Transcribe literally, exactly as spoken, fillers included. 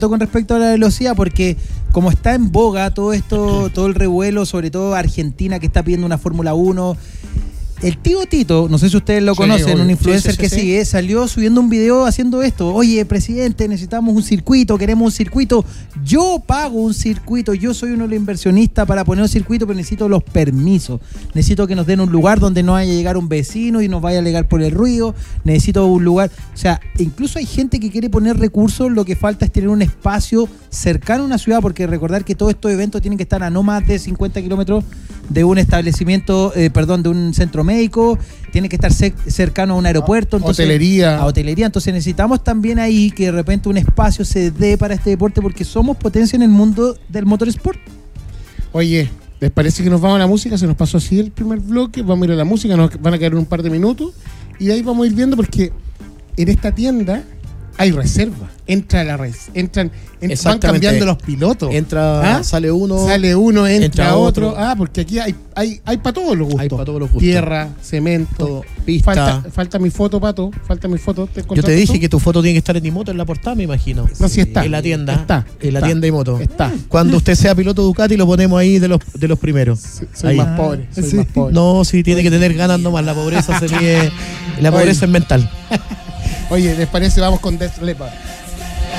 con respecto a la velocidad, porque como está en boga todo esto, todo el revuelo, sobre todo Argentina que está pidiendo una Fórmula uno, el tío Tito, no sé si ustedes lo Sí, conocen, obvio. un influencer Sí, sí, que sí, sí. sigue, salió subiendo un video haciendo esto. Oye, presidente, necesitamos un circuito, queremos un circuito. Yo pago un circuito, yo soy uno de los inversionistas para poner un circuito, pero necesito los permisos. Necesito que nos den un lugar donde no vaya a llegar un vecino y nos vaya a alegar por el ruido. Necesito un lugar. O sea, incluso hay gente que quiere poner recursos, lo que falta es tener un espacio cercano a una ciudad, porque recordar que todos estos eventos tienen que estar a no más de cincuenta kilómetros de un establecimiento, eh, perdón, de un centro médico, tiene que estar ce- cercano a un aeropuerto, entonces, Hotelería. a hotelería, entonces necesitamos también ahí que de repente un espacio se dé para este deporte, porque somos potencia en el mundo del motorsport. Oye, ¿les parece que nos vamos a la música? Se nos pasó así el primer bloque, vamos a ir a la música, nos van a quedar un par de minutos y de ahí vamos a ir viendo porque en esta tienda hay reserva. Entra la red, entran, en- van Exactamente. cambiando los pilotos. Entra, ¿Ah? sale uno. Sale uno, entra, entra otro. otro. Ah, porque aquí hay, hay, hay para todos los gustos. Hay pa' todos los gustos. Tierra, cemento, Todo, pista. Falta, falta mi foto, Pato. Falta mi foto. ¿Te Yo te encontraste dije tú? que tu foto tiene que estar en mi moto en la portada, me imagino. No, sí está. En la tienda. Está, En la está. tienda y moto. Está. Cuando usted sea piloto Ducati, lo ponemos ahí de los, de los primeros. Soy Ahí. más pobre. Soy Sí. más pobre. No, sí, tiene que tener ganas nomás. La pobreza se mide. La pobreza es mental. Oye, ¿les parece? Vamos con Def Leppard.